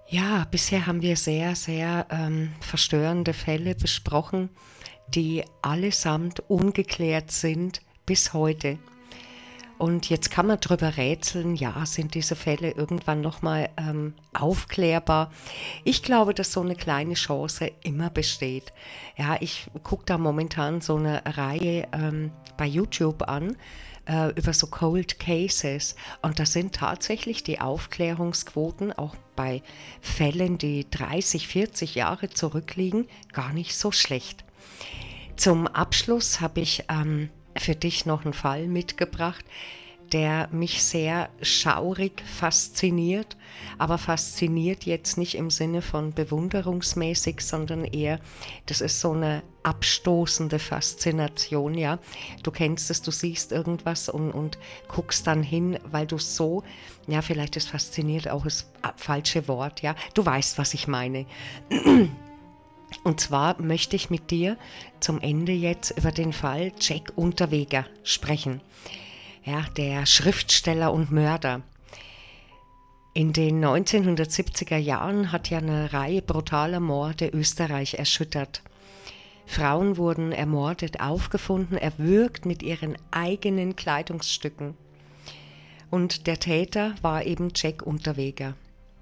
Ja, bisher haben wir sehr, sehr verstörende Fälle besprochen, die allesamt ungeklärt sind bis heute. Und jetzt kann man drüber rätseln, ja, sind diese Fälle irgendwann nochmal aufklärbar? Ich glaube, dass so eine kleine Chance immer besteht. Ja, ich gucke da momentan so eine Reihe bei YouTube an über so Cold Cases. Und da sind tatsächlich die Aufklärungsquoten auch bei Fällen, die 30, 40 Jahre zurückliegen, gar nicht so schlecht. Zum Abschluss habe ich für dich noch einen Fall mitgebracht, der mich sehr schaurig fasziniert, aber fasziniert jetzt nicht im Sinne von bewunderungsmäßig, sondern eher, das ist so eine abstoßende Faszination, ja. Du kennst es, du siehst irgendwas und guckst dann hin, weil du so, ja, vielleicht ist fasziniert auch das falsche Wort, ja. Du weißt, was ich meine. Und zwar möchte ich mit dir zum Ende jetzt über den Fall Jack Unterweger sprechen. Ja, der Schriftsteller und Mörder. In den 1970er Jahren hat ja eine Reihe brutaler Morde Österreich erschüttert. Frauen wurden ermordet aufgefunden, erwürgt mit ihren eigenen Kleidungsstücken. Und der Täter war eben Jack Unterweger.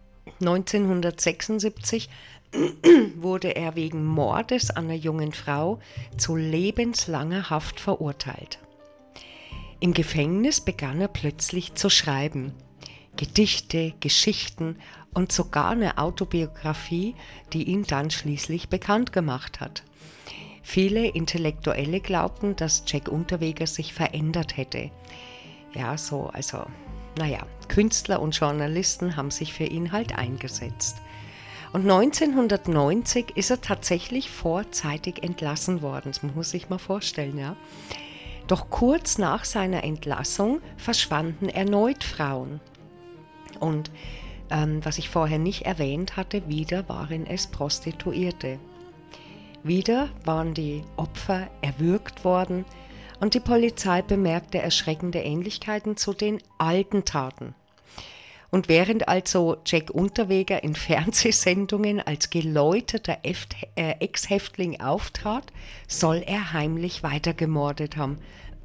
1976 wurde er wegen Mordes an einer jungen Frau zu lebenslanger Haft verurteilt. Im Gefängnis begann er plötzlich zu schreiben. Gedichte, Geschichten und sogar eine Autobiografie, die ihn dann schließlich bekannt gemacht hat. Viele Intellektuelle glaubten, dass Jack Unterweger sich verändert hätte. Künstler und Journalisten haben sich für ihn halt eingesetzt. Und 1990 ist er tatsächlich vorzeitig entlassen worden. Das muss man sich mal vorstellen, ja. Doch kurz nach seiner Entlassung verschwanden erneut Frauen. Und was ich vorher nicht erwähnt hatte, wieder waren es Prostituierte. Wieder waren die Opfer erwürgt worden und die Polizei bemerkte erschreckende Ähnlichkeiten zu den alten Taten. Und während also Jack Unterweger in Fernsehsendungen als geläuterter Ex-Häftling auftrat, soll er heimlich weitergemordet haben.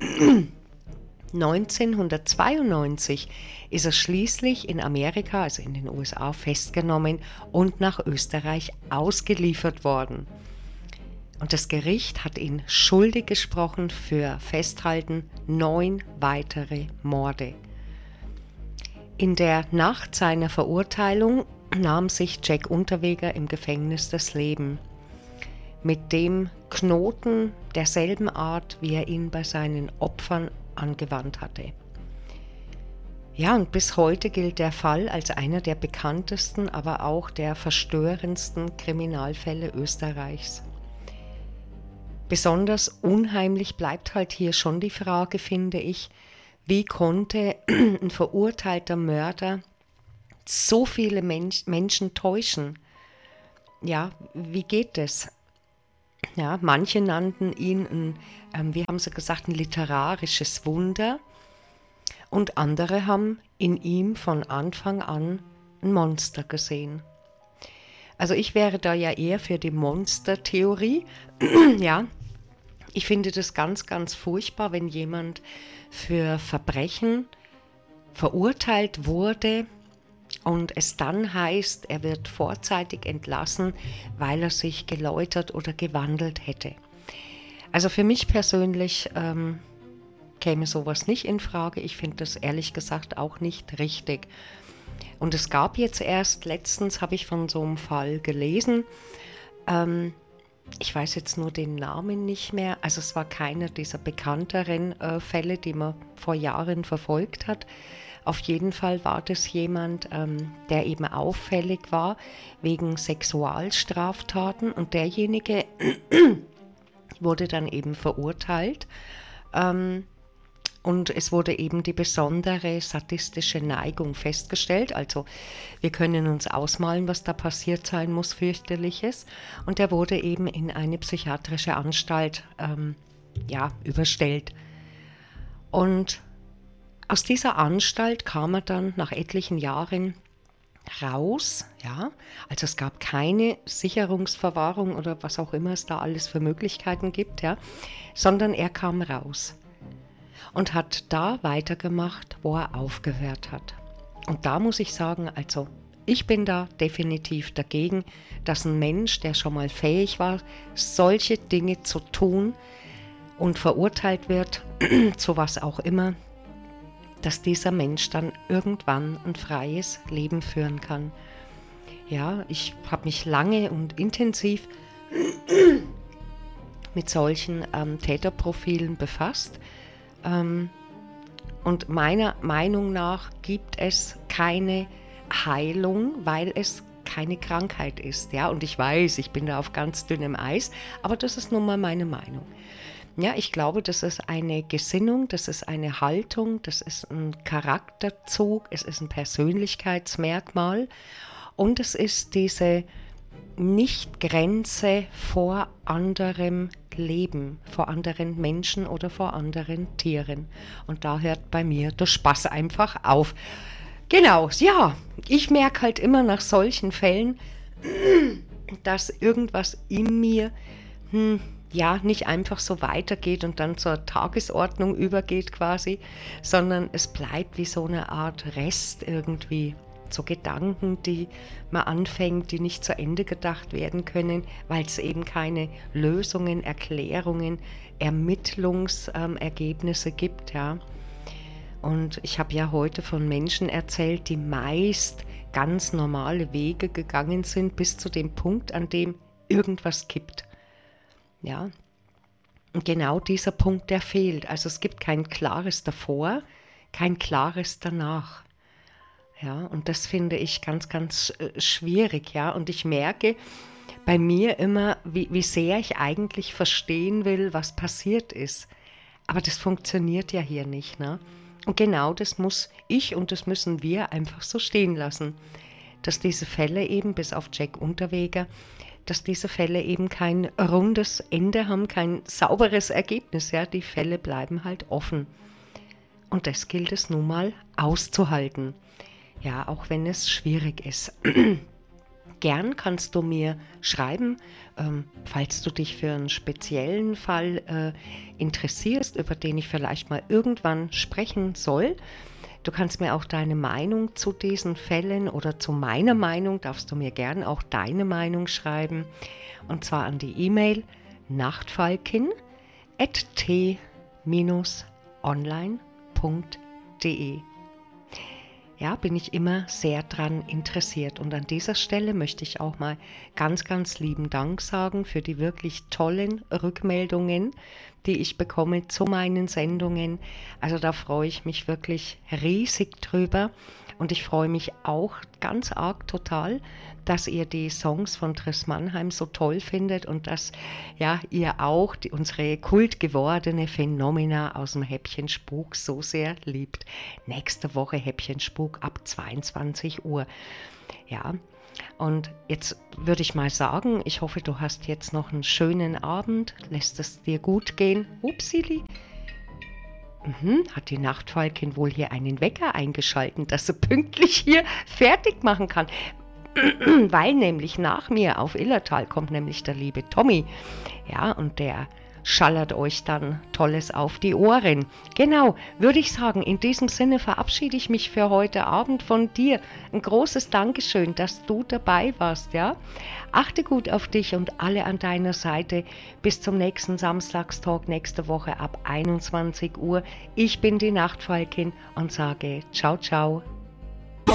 1992 ist er schließlich in Amerika, also in den USA, festgenommen und nach Österreich ausgeliefert worden. Und das Gericht hat ihn schuldig gesprochen für Festhalten 9 weitere Morde. In der Nacht seiner Verurteilung nahm sich Jack Unterweger im Gefängnis das Leben. Mit dem Knoten derselben Art, wie er ihn bei seinen Opfern angewandt hatte. Ja, und bis heute gilt der Fall als einer der bekanntesten, aber auch der verstörendsten Kriminalfälle Österreichs. Besonders unheimlich bleibt halt hier schon die Frage, finde ich, wie konnte ein verurteilter Mörder so viele Menschen täuschen? Ja, wie geht das? Ja, manche nannten ihn, wie haben sie gesagt, ein literarisches Wunder und andere haben in ihm von Anfang an ein Monster gesehen. Also ich wäre da ja eher für die Monstertheorie, ja. Ich finde das ganz, ganz furchtbar, wenn jemand für Verbrechen verurteilt wurde und es dann heißt, er wird vorzeitig entlassen, weil er sich geläutert oder gewandelt hätte. Also für mich persönlich käme sowas nicht in Frage. Ich finde das ehrlich gesagt auch nicht richtig. Und es gab jetzt erst, letztens habe ich von so einem Fall gelesen, ich weiß jetzt nur den Namen nicht mehr, also es war keiner dieser bekannteren Fälle, die man vor Jahren verfolgt hat. Auf jeden Fall war das jemand, der eben auffällig war wegen Sexualstraftaten und derjenige wurde dann eben verurteilt. Und es wurde eben die besondere sadistische Neigung festgestellt. Also wir können uns ausmalen, was da passiert sein muss, fürchterliches. Und er wurde eben in eine psychiatrische Anstalt überstellt. Und aus dieser Anstalt kam er dann nach etlichen Jahren raus, ja, also es gab keine Sicherungsverwahrung oder was auch immer es da alles für Möglichkeiten gibt, ja, sondern er kam raus und hat da weitergemacht, wo er aufgehört hat. Und da muss ich sagen, also ich bin da definitiv dagegen, dass ein Mensch, der schon mal fähig war, solche Dinge zu tun und verurteilt wird, zu was auch immer, dass dieser Mensch dann irgendwann ein freies Leben führen kann. Ja, ich habe mich lange und intensiv mit solchen Täterprofilen befasst. Und meiner Meinung nach gibt es keine Heilung, weil es keine Krankheit ist. Ja? Und ich weiß, ich bin da auf ganz dünnem Eis, aber das ist nun mal meine Meinung. Ja, ich glaube, das ist eine Gesinnung, das ist eine Haltung, das ist ein Charakterzug, es ist ein Persönlichkeitsmerkmal und es ist diese Nicht-Grenze vor anderem Leben, vor anderen Menschen oder vor anderen Tieren. Und da hört bei mir der Spaß einfach auf. Genau, ja, ich merke halt immer nach solchen Fällen, dass irgendwas in mir ja, nicht einfach so weitergeht und dann zur Tagesordnung übergeht quasi, sondern es bleibt wie so eine Art Rest irgendwie. So Gedanken, die man anfängt, die nicht zu Ende gedacht werden können, weil es eben keine Lösungen, Erklärungen, Ermittlungsergebnisse gibt, ja. Und ich habe ja heute von Menschen erzählt, die meist ganz normale Wege gegangen sind, bis zu dem Punkt, an dem irgendwas kippt. Ja, und genau dieser Punkt, der fehlt. Also es gibt kein klares davor, kein klares danach. Ja, und das finde ich ganz, ganz schwierig. Ja, und ich merke bei mir immer, wie sehr ich eigentlich verstehen will, was passiert ist. Aber das funktioniert ja hier nicht, ne? Und genau das muss ich und das müssen wir einfach so stehen lassen. Dass diese Fälle eben, bis auf Jack Unterweger, dass diese Fälle eben kein rundes Ende haben, kein sauberes Ergebnis. Ja? Die Fälle bleiben halt offen. Und das gilt es nun mal auszuhalten. Ja, auch wenn es schwierig ist. Gern kannst du mir schreiben, falls du dich für einen speziellen Fall interessierst, über den ich vielleicht mal irgendwann sprechen soll. Du kannst mir auch deine Meinung zu diesen Fällen oder zu meiner Meinung, darfst du mir gern auch deine Meinung schreiben. Und zwar an die E-Mail nachtfalkin@t-online.de. Ja, bin ich immer sehr dran interessiert. Und an dieser Stelle möchte ich auch mal ganz, ganz lieben Dank sagen für die wirklich tollen Rückmeldungen, die ich bekomme zu meinen Sendungen. Also da freue ich mich wirklich riesig drüber. Und ich freue mich auch ganz arg total, dass ihr die Songs von Triss Mannheim so toll findet und dass ja, ihr auch unsere kultgewordene Phänomena aus dem Häppchen Spuk so sehr liebt. Nächste Woche Häppchen Spuk ab 22 Uhr. Ja, und jetzt würde ich mal sagen, ich hoffe, du hast jetzt noch einen schönen Abend, lässt es dir gut gehen. Upsili. Hat die Nachtfalkin wohl hier einen Wecker eingeschalten, dass sie pünktlich hier fertig machen kann. Weil nämlich nach mir auf Illertal kommt nämlich der liebe Tommy. Ja, und der schallert euch dann Tolles auf die Ohren. Genau, würde ich sagen, in diesem Sinne verabschiede ich mich für heute Abend von dir. Ein großes Dankeschön, dass du dabei warst, ja. Achte gut auf dich und alle an deiner Seite. Bis zum nächsten Samstagstalk nächste Woche ab 21 Uhr. Ich bin die Nachtfalkin und sage ciao, ciao.